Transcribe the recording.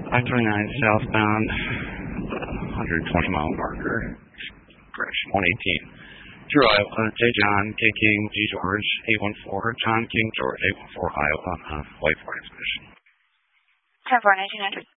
529 southbound, 120 mile marker, correction, 118. True Iowa, J. John, K. King, G. George, 814, John King, George, 814, Iowa, White Fire Expedition. 10-4, 1900.